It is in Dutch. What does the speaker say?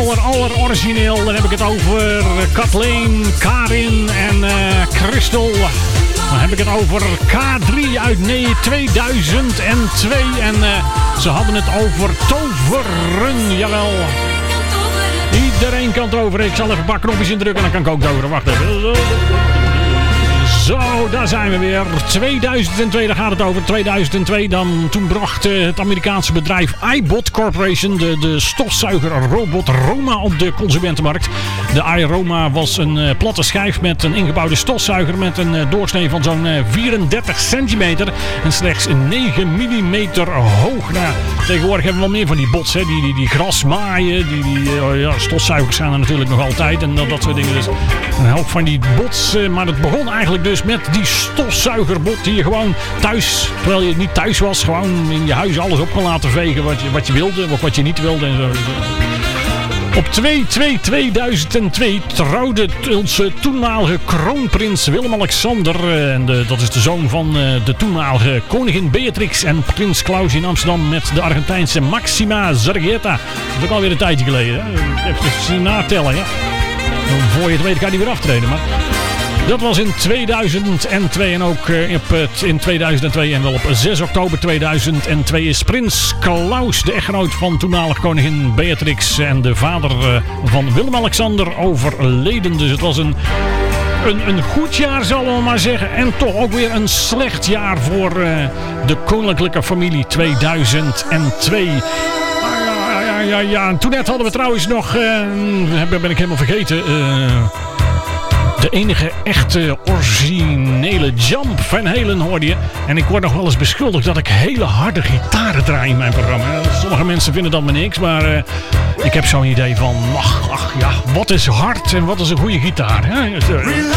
origineel. Dan heb ik het over Kathleen, Karin en Christel. Dan heb ik het over K3 uit 2002. En ze hadden het over toveren. Jawel. Iedereen kan toveren. Ik zal even een paar knopjes indrukken en dan kan ik ook toveren. Wacht even. Zo, daar zijn we weer. 2002, daar gaat het over. 2002, toen bracht het Amerikaanse bedrijf iBot Corporation de stofzuigerrobot Roma op de consumentenmarkt. De iRoma was een platte schijf met een ingebouwde stofzuiger met een doorsnee van zo'n 34 centimeter en slechts 9 millimeter hoog. Nou, tegenwoordig hebben we wel meer van die bots, hè? Die gras maaien, stofzuigers zijn er natuurlijk nog altijd en dat soort dingen. Dus een hoop van die bots, maar het begon eigenlijk dus met die stofzuigerbot die je gewoon thuis, terwijl je niet thuis was, gewoon in je huis alles op kon laten vegen wat je wilde of wat je niet wilde en zo. Op 2/2/2002 trouwde onze toenmalige kroonprins Willem-Alexander, en dat is de zoon van de toenmalige koningin Beatrix en prins Klaus in Amsterdam, met de Argentijnse Maxima Zargueta. Dat is ook alweer een tijdje geleden. Hè? Even natellen, ja. Voor je het weet kan je niet weer aftreden, maar dat was in 2002 en ook in 2002 en wel op 6 oktober 2002 is prins Klaus, de echtgenoot van toenmalig koningin Beatrix en de vader van Willem-Alexander, overleden. Dus het was een goed jaar, zullen we maar zeggen. En toch ook weer een slecht jaar voor de koninklijke familie 2002. Ja. En toen net hadden we trouwens nog, ben ik helemaal vergeten, de enige echte originele Jump Van Halen hoorde je. En ik word nog wel eens beschuldigd dat ik hele harde gitaren draai in mijn programma. Sommige mensen vinden dat maar niks, maar ik heb zo'n idee van, ach ja, wat is hard en wat is een goede gitaar. Hè?